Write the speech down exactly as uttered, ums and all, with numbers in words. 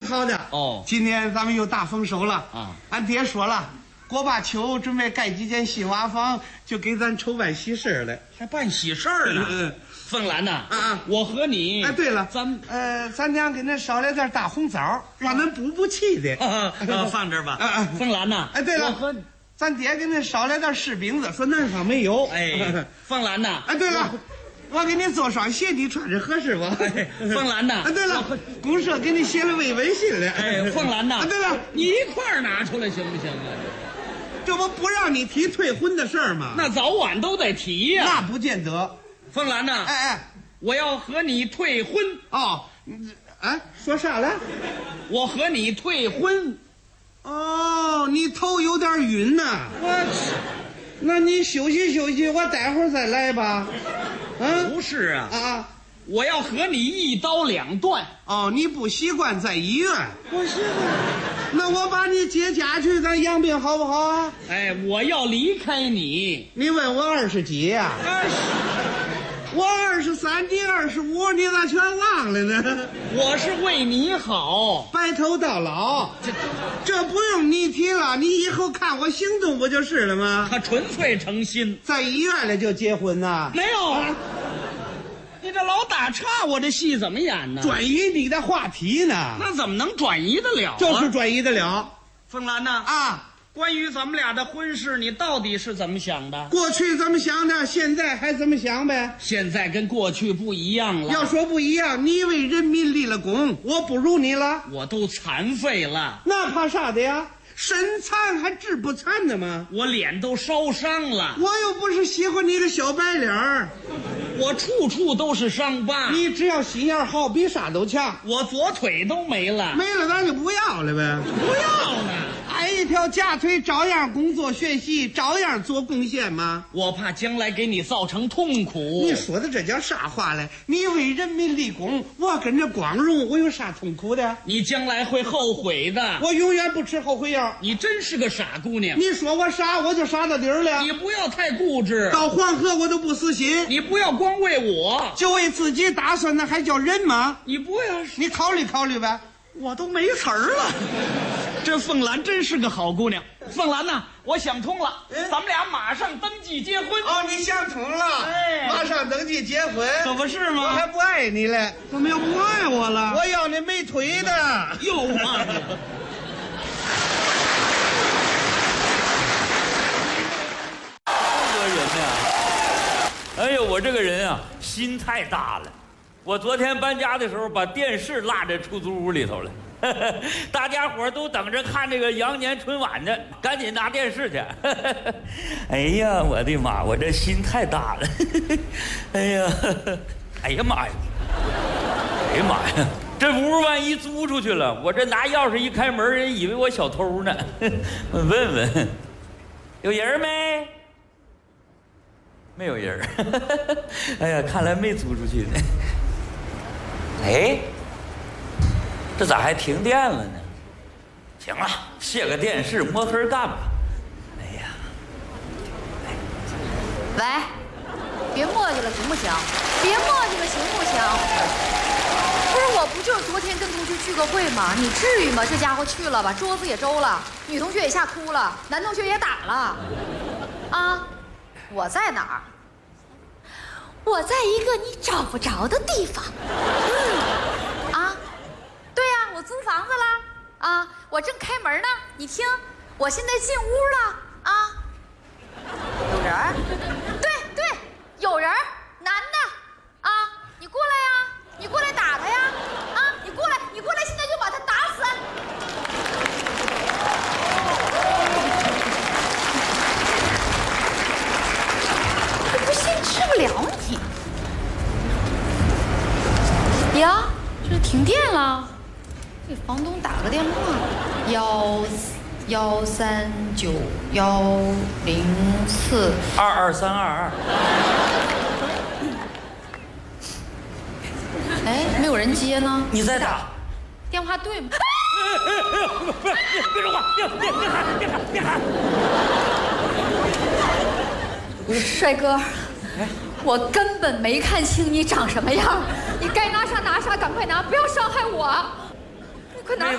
好的哦。 今年咱们又大丰收了啊！ 俺爹说了，过把秋准备盖几间新瓦房，就给咱筹办喜事了， 还办喜事儿呢。 嗯， 凤兰呐， 啊， 我和你。 哎，对了， 咱们呃，咱娘给恁烧了点大红枣，让恁补补气的。 啊啊，放这儿吧。 啊啊， 凤兰呐， 哎，对了， 我和咱爹给恁烧了点柿饼子，说南方没有。 哎，凤兰呐， 哎，对了。我给你做双鞋，你穿着合适不？ 哎，凤兰呐！ 啊，对了，公社给你写了慰问信了。 哎，凤兰呐！ 啊，对了， 你一块儿拿出来行不行啊？ 这不不让你提退婚的事儿吗？ 那早晚都得提呀。 那不见得。 凤兰呐！ 哎哎， 我要和你退婚。 哦，哎，说啥了？ 我和你退婚。 哦，你头有点晕呐。 我， 那你休息休息，我待会儿再来吧。 嗯，不是啊啊！ 我要和你一刀两断。 哦，你不习惯在医院？ 不是， 那我把你接家去，咱养病好不好啊？ 哎，我要离开你。 你问我二十几呀？ 二十， 我二十三，你二十五，你咋全忘了呢？ 我是为你好， 白头到老。 这这不用你提了，你以后看我行动不就是了吗？ 他纯粹诚心。 在医院里就结婚呐？ 没有。 啊， 你这老打岔，我这戏怎么演呢？ 转移你的话题呢？ 那怎么能转移得了啊？ 就是转移得了。 凤兰呐， 啊， 关于咱们俩的婚事，你到底是怎么想的？ 过去怎么想的，现在还怎么想呗？ 现在跟过去不一样了。 要说不一样，你为人民立了功，我不如你了。 我都残废了， 那怕啥的呀？身残还志不残的吗？ 我脸都烧伤了， 我又不是喜欢你个小白脸儿， 我处处都是伤疤。 你只要心眼好，比啥都强。 我左腿都没了， 没了咱就不要了呗。 不要呢。 挨一条假腿，照样工作学习，照样做贡献吗？ 我怕将来给你造成痛苦。 你说的这叫啥话嘞？你为人民立功，我跟着光荣，我有啥痛苦的？ 你将来会后悔的。 我永远不吃后悔药。 你真是个傻姑娘。 你说我傻，我就傻到底儿了。 你不要太固执。 到黄河我都不死心。 你不要光为我， 就为自己打算，那还叫人吗？ 你不要， 你考虑考虑呗。 我都没词儿了。这凤兰真是个好姑娘。凤兰呐，我想通了，咱们俩马上登记结婚。 哦，你想通了， 哎， 马上登记结婚， 可不是吗？ 我还不爱你嘞， 怎么又不爱我了？ 我要那没腿的。 又忘了。 这个人呀，哎呦，我这个人啊，心太大了。我昨天搬家的时候，把电视落在出租屋里头了。大家伙都等着看这个羊年春晚呢，赶紧拿电视去。哎呀，我的妈，我这心太大了。哎呀，哎呀妈呀，哎呀妈呀，这屋万一租出去了，我这拿钥匙一开门，人以为我小偷呢。我问问，有人没？没有人。哎呀，看来没租出去呢。哎，这咋还停电了呢？行了，卸个电视，摸黑干吧。哎呀， 喂，别磨叽了行不行？别磨叽了行不行？不是，我不就是昨天跟同学聚个会吗？你至于吗？这家伙去了吧，桌子也周了，女同学也吓哭了，男同学也打了。啊，我在哪儿？我在一个你找不着的地方。嗯，啊，对呀、啊，我租房子了。啊，我正开门呢，你听，我现在进屋了。啊，有人儿？对对，有人儿，男的。啊，你过来呀，你过来打他呀。啊，你过来，你过来，现在就把他打死。我不信吃不了你。呀，这停电了，给房东打个电话，幺幺三九幺零四二二三二二。 哎，没有人接呢。 你再打。 电话对吗？ 不是，别说话，别别别喊，别喊，别喊。 帅哥，我根本没看清你长什么样，你该拿啥拿啥，赶快拿，不要伤害我。你快拿。